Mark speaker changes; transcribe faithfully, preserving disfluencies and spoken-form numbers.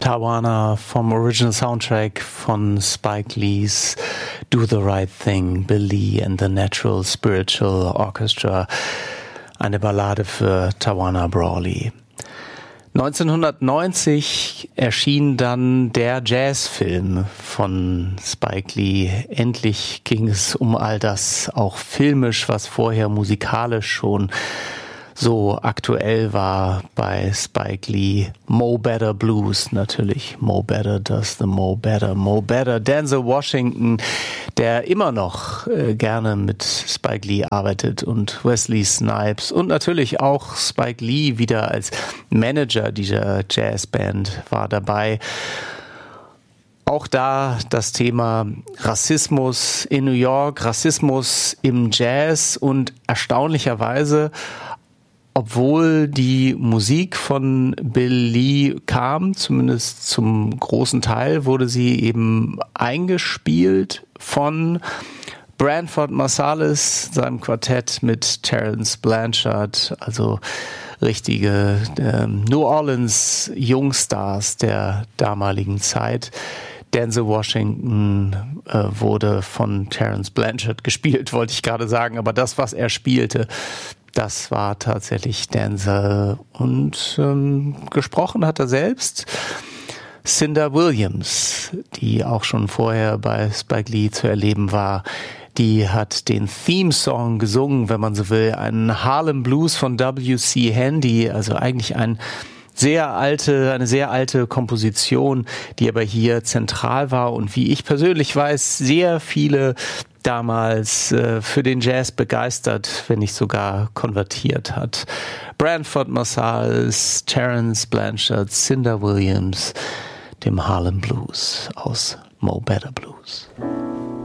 Speaker 1: Tawana vom Original Soundtrack von Spike Lees Do the Right Thing, Bill Lee and the Natural Spiritual Orchestra. Eine Ballade für Tawana Brawley. neunzehnhundertneunzig erschien dann der Jazzfilm von Spike Lee. Endlich ging es um all das, auch filmisch, was vorher musikalisch schon so aktuell war bei Spike Lee. Mo Better Blues natürlich. Mo Better does the Mo Better. Mo Better. Denzel Washington, der immer noch äh, gerne mit Spike Lee arbeitet, und Wesley Snipes und natürlich auch Spike Lee wieder als Manager dieser Jazzband war dabei. Auch da das Thema Rassismus in New York, Rassismus im Jazz, und erstaunlicherweise, obwohl die Musik von Bill Lee kam, zumindest zum großen Teil, wurde sie eben eingespielt von Branford Marsalis, seinem Quartett mit Terence Blanchard, also richtige äh, New Orleans Jungstars der damaligen Zeit. Denzel Washington äh, wurde von Terence Blanchard gespielt, wollte ich gerade sagen, aber das, was er spielte, das war tatsächlich Denzel, und ähm, gesprochen hat er selbst Cinda Williams, die auch schon vorher bei Spike Lee zu erleben war. Die hat den Theme-Song gesungen, wenn man so will, einen Harlem Blues von W C Handy, also eigentlich ein sehr alte, eine sehr alte Komposition, die aber hier zentral war und, wie ich persönlich weiß, sehr viele damals äh, für den Jazz begeistert, wenn nicht sogar konvertiert hat. Branford Marsalis, Terence Blanchard, Cinda Williams, dem Harlem Blues aus Mo Better Blues.